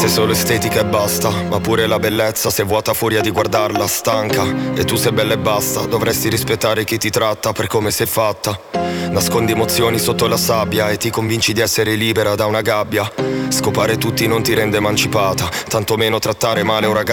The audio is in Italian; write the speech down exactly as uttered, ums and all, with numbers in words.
solo estetica e basta, ma pure la bellezza se vuota furia di guardarla stanca. E tu sei bella e basta, dovresti rispettare chi ti tratta per come sei fatta. Nascondi emozioni sotto la sabbia e ti convinci di essere libera da una gabbia. Scopare tutti non ti rende emancipata, tantomeno trattare male un ragazzo